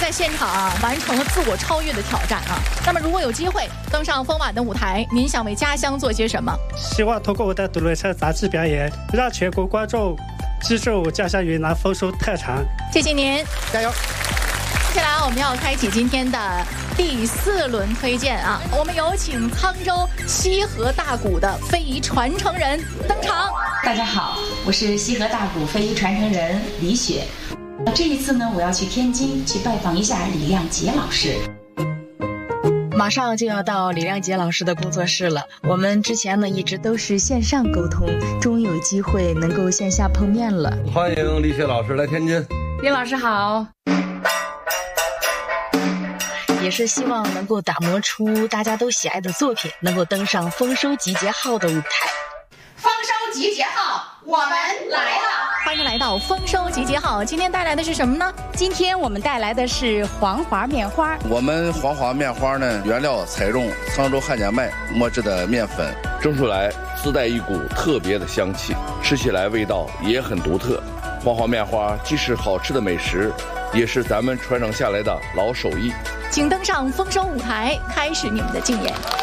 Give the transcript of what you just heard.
在现场完成了自我超越的挑战啊。那么如果有机会登上丰晚的舞台，您想为家乡做些什么？ 希望通过我的独轮车杂技表演，让全国观众记住家乡云南丰收特产。 谢谢您， 加油！ 接下来我们要开启今天的第4轮推荐啊，我们有请沧州西河大鼓的非遗传承人登场。 大家好，我是西河大鼓非遗传承人李雪。这一次呢，我要去天津去拜访一下李亮杰老师。 马上就要到李亮杰老师的工作室了，我们之前呢一直都是线上沟通，终于有机会能够线下碰面了。 欢迎李雪老师来天津。 李老师好。也是希望能够打磨出大家都喜爱的作品，能够登上丰收集结号的舞台。 丰收集结号，我们来了！ 欢迎来到丰收集结号，今天带来的是什么呢？ 今天我们带来的是黄花面花。 我们黄花面花呢，原料采用沧州汉家麦磨制的面粉， 蒸出来自带一股特别的香气，吃起来味道也很独特。黄花面花既是好吃的美食，也是咱们传承下来的老手艺。 请登上丰收舞台，开始你们的竞演。